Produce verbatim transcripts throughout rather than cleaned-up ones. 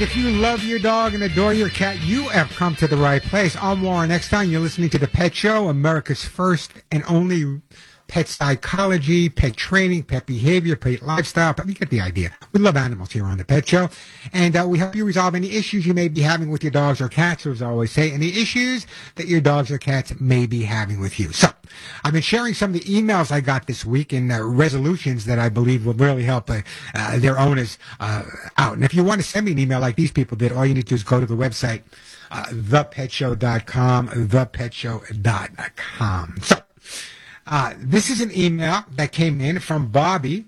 if you love your dog and adore your cat, you have come to the right place. I'm Warren Eckstein. You're listening to The Pet Show, America's first and only pet psychology, pet training, pet behavior, pet lifestyle. But you get the idea. We love animals here on The Pet Show. And uh, we help you resolve any issues you may be having with your dogs or cats, or as I always say, any issues that your dogs or cats may be having with you. So I've been sharing some of the emails I got this week and uh, resolutions that I believe will really help uh, uh, their owners uh, out. And if you want to send me an email like these people did, all you need to do is go to the website, uh, the pet show dot com, the pet show dot com. So uh, this is an email that came in from Bobby.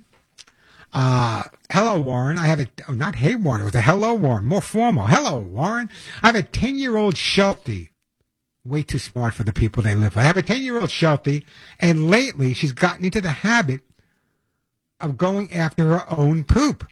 Uh, hello, Warren. I have a, oh, not hey, Warren. It was a hello, Warren. More formal. Hello, Warren. I have a ten-year-old Sheltie. Way too smart for the people they live with. I have a ten-year-old Sheltie, and lately she's gotten into the habit of going after her own poop.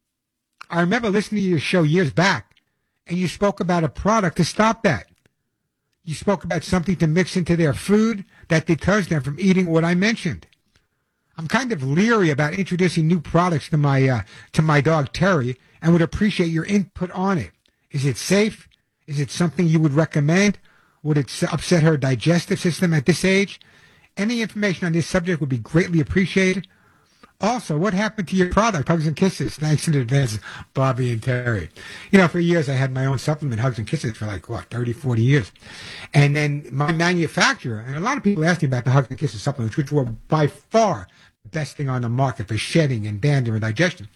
I remember listening to your show years back, and you spoke about a product to stop that. You spoke about something to mix into their food that deters them from eating what I mentioned. I'm kind of leery about introducing new products to my uh, to my dog Terry, and would appreciate your input on it. Is it safe? Is it something you would recommend? Would it upset her digestive system at this age? Any information on this subject would be greatly appreciated. Also, what happened to your product, Hugs and Kisses? Thanks in advance, Bobby and Terry. You know, for years I had my own supplement, Hugs and Kisses, for like, what, thirty, forty years. And then my manufacturer, and a lot of people asked me about the Hugs and Kisses supplements, which were by far the best thing on the market for shedding and dander and digestion.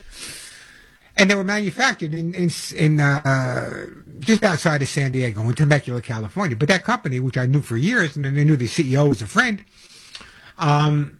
And they were manufactured in, in, in uh, uh, just outside of San Diego, in Temecula, California. But that company, which I knew for years, and I knew the C E O was a friend, um,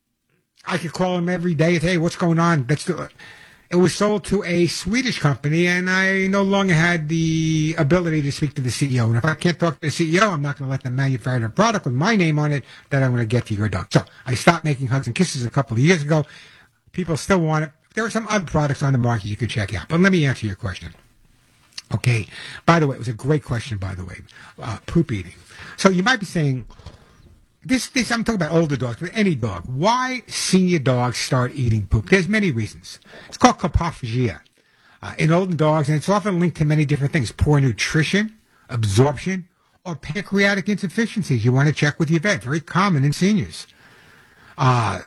I could call him every day and say, hey, what's going on? That's the, it was sold to a Swedish company, and I no longer had the ability to speak to the C E O. And if I can't talk to the C E O, I'm not going to let them manufacture a product with my name on it that I'm going to get to your dog. So I stopped making Hugs and Kisses a couple of years ago. People still want it. There are some other products on the market you could check out. But let me answer your question. Okay. By the way, it was a great question, by the way. Uh, poop eating. So you might be saying, this, this, I'm talking about older dogs, but any dog. Why senior dogs start eating poop? There's many reasons. It's called copophagia. Uh, in older dogs, and it's often linked to many different things. Poor nutrition, absorption, or pancreatic insufficiencies. You want to check with your vet. Very common in seniors. Uh,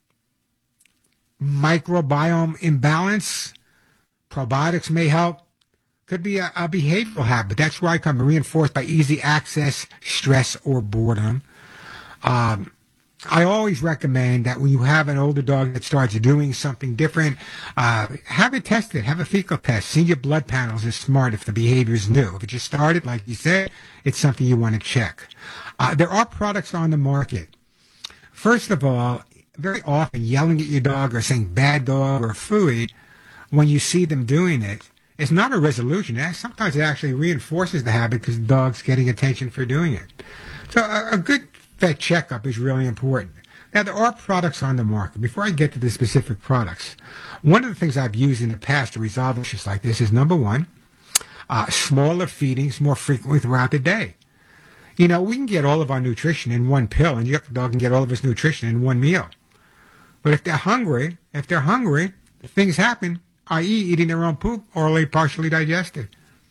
microbiome imbalance, probiotics may help. Could be a, a behavioral habit. That's where I come, reinforced by easy access, stress, or boredom. Um, I always recommend that when you have an older dog that starts doing something different, uh, have it tested, have a fecal test. See your blood panels is smart if the behavior is new. If it just started, like you said, it's something you want to check. Uh, there are products on the market. First of all, very often yelling at your dog or saying bad dog or phooey when you see them doing it, it's not a resolution. Sometimes it actually reinforces the habit because the dog's getting attention for doing it. So a, a good vet checkup is really important. Now, there are products on the market. Before I get to the specific products, one of the things I've used in the past to resolve issues like this is, number one, uh, smaller feedings more frequently throughout the day. You know, we can get all of our nutrition in one pill, and your dog can get all of his nutrition in one meal. But if they're hungry, if they're hungry, things happen, that is eating their own poop, orally partially digested.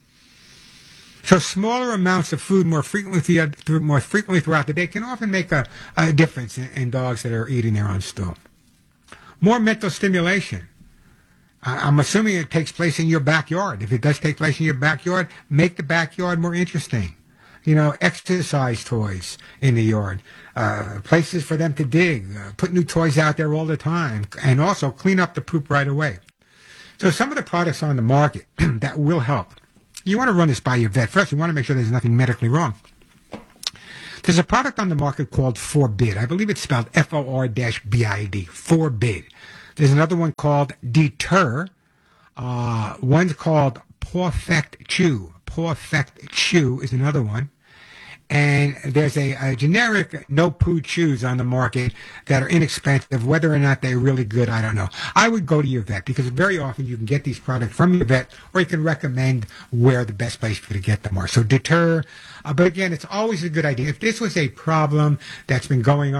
So smaller amounts of food more frequently more frequently throughout the day can often make a, a difference in, in dogs that are eating their own stool. More mental stimulation. Uh, I'm assuming it takes place in your backyard. If it does take place in your backyard, make the backyard more interesting. You know, exercise toys in the yard, uh, places for them to dig, uh, put new toys out there all the time, and also clean up the poop right away. So some of the products on the market that will help. You want to run this by your vet. First, you want to make sure there's nothing medically wrong. There's a product on the market called Forbid. I believe it's spelled F O R B I D, Forbid. There's another one called Deter. Uh, one's called Perfect Chew. Perfect Chew is another one. And there's a, a generic no-poo chews on the market that are inexpensive. Whether or not they're really good, I don't know. I would go to your vet because very often you can get these products from your vet, or you can recommend where the best place for you to get them are. So Deter. Uh, but again, it's always a good idea. If this was a problem that's been going on